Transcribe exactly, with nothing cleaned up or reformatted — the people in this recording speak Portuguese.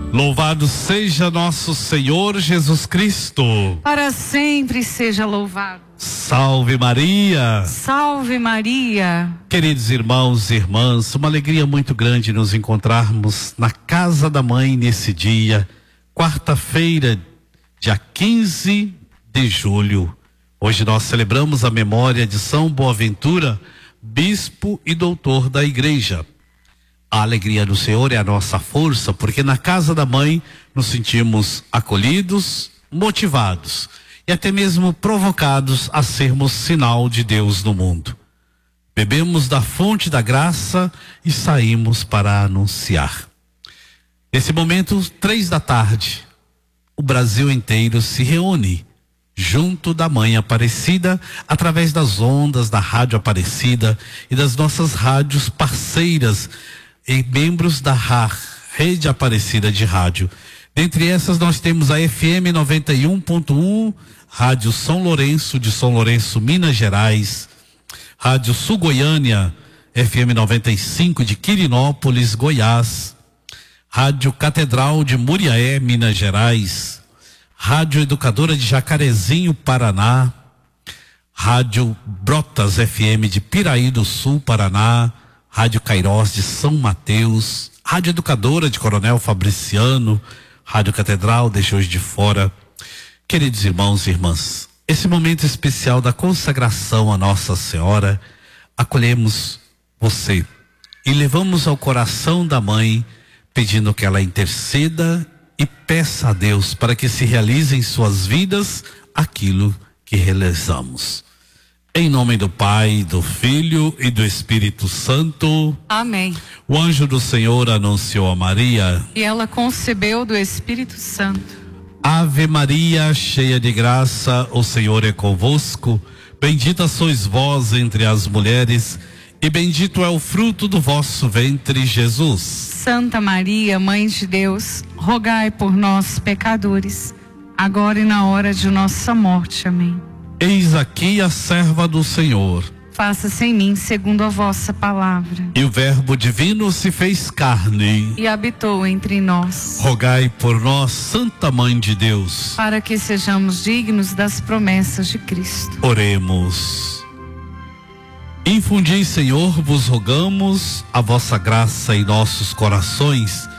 Louvado seja nosso Senhor Jesus Cristo. Para sempre seja louvado. Salve Maria. Salve Maria. Queridos irmãos e irmãs, uma alegria muito grande nos encontrarmos na casa da mãe nesse dia, quarta-feira, dia quinze de julho. Hoje nós celebramos a memória de São Boaventura, bispo e doutor da igreja. A alegria do Senhor é a nossa força, porque na casa da mãe nos sentimos acolhidos, motivados e até mesmo provocados a sermos sinal de Deus no mundo. Bebemos da fonte da graça e saímos para anunciar. Nesse momento, três da tarde, o Brasil inteiro se reúne junto da Mãe Aparecida, através das ondas da Rádio Aparecida e das nossas rádios parceiras e membros da R A R, Rede Aparecida de Rádio. Dentre essas nós temos a F M noventa e um ponto um, Rádio São Lourenço de São Lourenço, Minas Gerais, Rádio Sul Goiânia, F M noventa e cinco de Quirinópolis, Goiás, Rádio Catedral de Muriaé, Minas Gerais, Rádio Educadora de Jacarezinho, Paraná, Rádio Brotas F M de Piraí do Sul, Paraná, Rádio Cairós de São Mateus, Rádio Educadora de Coronel Fabriciano, Rádio Catedral deixa hoje de fora. Queridos irmãos e irmãs, esse momento especial da consagração a Nossa Senhora, acolhemos você e levamos ao coração da mãe, pedindo que ela interceda e peça a Deus para que se realize em suas vidas aquilo que realizamos. Em nome do Pai, do Filho e do Espírito Santo. Amém. O anjo do Senhor anunciou a Maria. E ela concebeu do Espírito Santo. Ave Maria, cheia de graça, o Senhor é convosco. Bendita sois vós entre as mulheres, e bendito é o fruto do vosso ventre, Jesus. Santa Maria, Mãe de Deus, rogai por nós, pecadores, agora e na hora de nossa morte. Amém. Eis aqui a serva do Senhor. Faça-se em mim segundo a vossa palavra. E o Verbo divino se fez carne e habitou entre nós. Rogai por nós, Santa Mãe de Deus, para que sejamos dignos das promessas de Cristo. Oremos. Infundi, Senhor, vos rogamos a vossa graça em nossos corações,